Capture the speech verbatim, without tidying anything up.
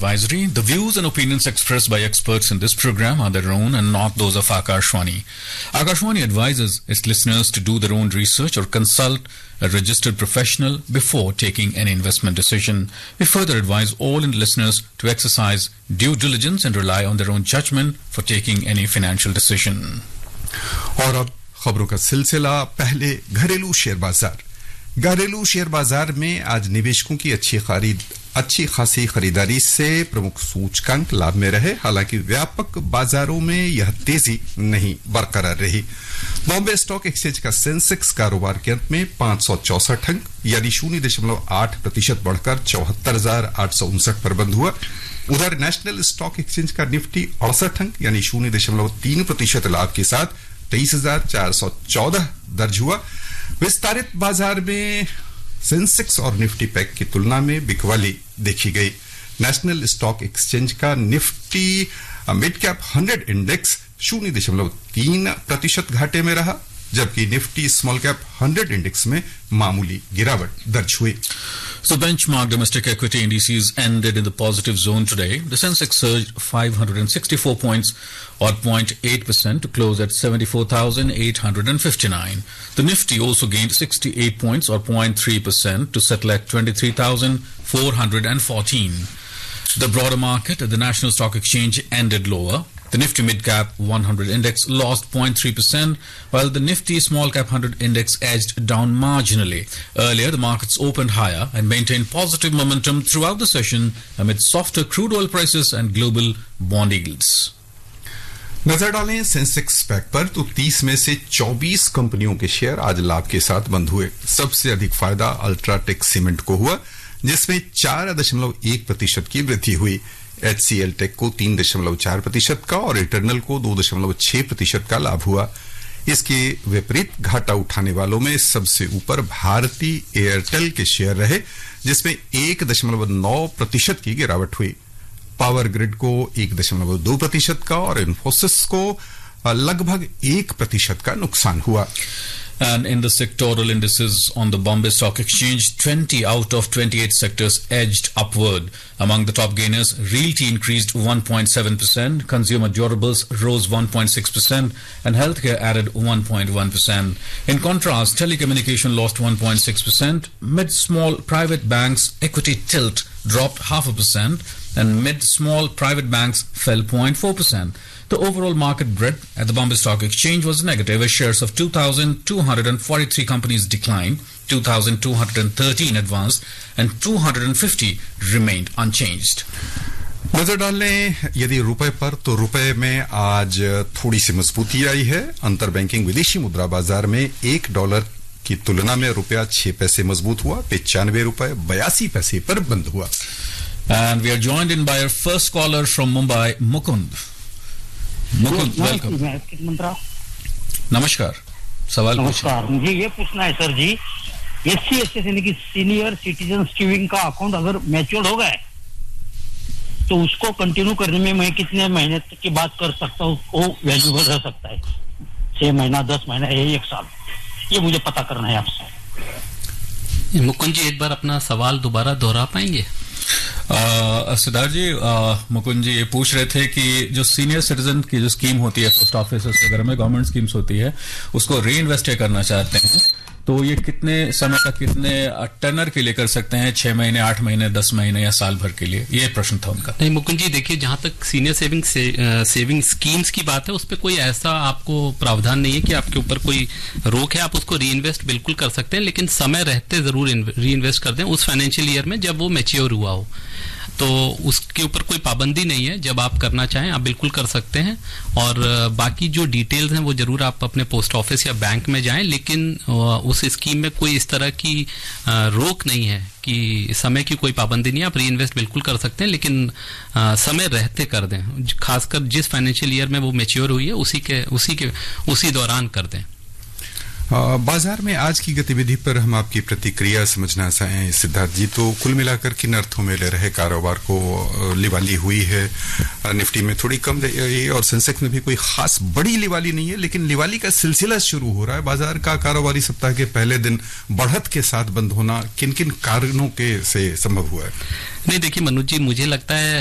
advisory. The views and opinions expressed by experts in this program are their own and not those of Akashwani. Akashwani advises its listeners to do their own research or consult a registered professional before taking any investment decision. We further advise all listeners to exercise due diligence and rely on their own judgment for taking any financial decision. और अब खबरों का सिलसिला, पहले घरेलू share बाजार। घरेलू share बाजार में आज निवेशकों की अच्छी खरीद अच्छी खासी खरीदारी से प्रमुख सूचकांक लाभ में रहे। हालांकि व्यापक बाजारों में यह तेजी नहीं बरकरार रही। बॉम्बे स्टॉक एक्सचेंज का सेंसेक्स कारोबार के अंत में पांच सौ चौसठ अंक यानी शून्य दशमलव आठ प्रतिशत बढ़कर चौहत्तर हजार आठ सौ उनसठ पर बंद हुआ। उधर नेशनल स्टॉक एक्सचेंज का निफ्टी अड़सठ अंक यानी शून्य दशमलव तीन प्रतिशत लाभ के साथ तेईस हजार चार सौ चौदह दर्ज हुआ। विस्तारित बाजार में सेंसेक्स और निफ्टी पैक की तुलना में बिकवाली देखी गई। नेशनल स्टॉक एक्सचेंज का Nifty mid cap hundred index शून्य दशमलव तीन प्रतिशत घाटे में रहा, जबकि Nifty small cap hundred index में मामूली गिरावट दर्ज हुई। So benchmark domestic equity indices ended in the positive zone today. The Sensex surged five hundred sixty-four points or zero point eight percent to close at seventy-four thousand eight hundred fifty-nine. The Nifty also gained sixty-eight points or zero point three percent to settle at twenty-three thousand four hundred fourteen. The broader market at the National Stock Exchange ended lower. The Nifty Mid-Cap one hundred Index lost zero point three percent, while the Nifty Small-Cap one hundred Index edged down marginally. Earlier, the markets opened higher and maintained positive momentum throughout the session amid softer crude oil prices and global bond yields. नजर डालें Sensex pack पर तो तीस में से चौबीस कंपनियों के शेयर आज लाभ के साथ बंद हुए। सबसे अधिक फायदा अल्ट्राटेक सीमेंट को हुआ, जिसमें चार दशमलव एक प्रतिशत की वृद्धि हुई। एचसीएल टेक को तीन दशमलव चार प्रतिशत का और इटर्नल को दो दशमलव छह प्रतिशत का लाभ हुआ। इसके विपरीत घाटा उठाने वालों में सबसे ऊपर भारती एयरटेल के शेयर रहे, जिसमें एक दशमलव नौ प्रतिशत की गिरावट हुई। पावर ग्रिड को एक दशमलव दो प्रतिशत का और इन्फोसिस को लगभग एक प्रतिशत का नुकसान हुआ। And in the sectoral indices on the Bombay Stock Exchange, twenty out of twenty-eight sectors edged upward. Among the top gainers, realty increased one point seven percent, consumer durables rose one point six percent, and healthcare added one point one percent. In contrast, telecommunication lost one point six percent, mid-small private banks equity tilt dropped half a percent, and mid-small private banks fell zero point four percent. The overall market breadth at the Bombay Stock Exchange was negative as shares of two thousand two hundred forty-three companies declined, two thousand two hundred thirteen advanced, and two hundred fifty remained unchanged. नजर डाल लें यदि रुपए पर तो रुपए में आज थोड़ी सी मजबूती आई है। अंतर बैंकिंग विदेशी मुद्रा बाजार में एक डॉलर की तुलना में रुपया छह पैसे मजबूत हुआ, पिचानवे रुपए बयासी पैसे पर बंद हुआ। And we are joined in by our first caller from Mumbai, Mukund. Mukund, welcome. नमस्कार, सवाल नमस्कार। मुझे ये पूछना है सर जी, एससी एसटी यानी कि सीनियर सिटीजन सेविंग का अकाउंट अगर मैच्योर हो गए तो उसको कंटिन्यू करने में मैं कितने महीने की बात कर सकता हूँ, वो वैल्यूबल रह सकता है? छह महीना, दस महीना, एक साल? ये मुझे पता करना है आपसे। मुकुंद जी, एक बार अपना सवाल दोबारा दोहरा पाएंगे? सिद्धार्थ जी, मुकुंद जी ये पूछ रहे थे कि जो सीनियर सिटीजन की जो स्कीम होती है पोस्ट ऑफिस वगैरह में, गवर्नमेंट स्कीम्स होती है, उसको री इन्वेस्ट करना चाहते हैं तो ये कितने समय तक, कितने टेनर के लिए कर सकते हैं? छह महीने, आठ महीने, दस महीने या साल भर के लिए? ये प्रश्न था उनका। नहीं मुकुंद जी, देखिए जहां तक सीनियर सेविंग से, सेविंग स्कीम्स की बात है, उस पर कोई ऐसा आपको प्रावधान नहीं है कि आपके ऊपर कोई रोक है। आप उसको री इन्वेस्ट बिल्कुल कर सकते हैं, लेकिन समय रहते जरूर री इन्वेस्ट कर दें उस फाइनेंशियल ईयर में जब वो मैच्योर हुआ हो। तो उसके ऊपर कोई पाबंदी नहीं है, जब आप करना चाहें आप बिल्कुल कर सकते हैं। और बाकी जो डिटेल्स हैं वो जरूर आप अपने पोस्ट ऑफिस या बैंक में जाएं, लेकिन उस स्कीम में कोई इस तरह की रोक नहीं है कि समय की कोई पाबंदी नहीं है। आप री इन्वेस्ट बिल्कुल कर सकते हैं, लेकिन समय रहते कर दें, खासकर जिस फाइनेंशियल ईयर में वो मैच्योर हुई है उसी के उसी के उसी दौरान कर दें। बाजार में आज की गतिविधि पर हम आपकी प्रतिक्रिया समझना चाहें सिद्धार्थ जी। तो कुल मिलाकर किन अर्थों में ले रहे कारोबार को लिवाली हुई है? निफ्टी में थोड़ी कम रही और सेंसेक्स में भी कोई खास बड़ी लिवाली नहीं है, लेकिन लिवाली का सिलसिला शुरू हो रहा है। बाजार का कारोबारी सप्ताह के पहले दिन बढ़त के साथ बंद होना किन किन कारणों के से संभव हुआ है? नहीं देखिए मनोज जी, मुझे लगता है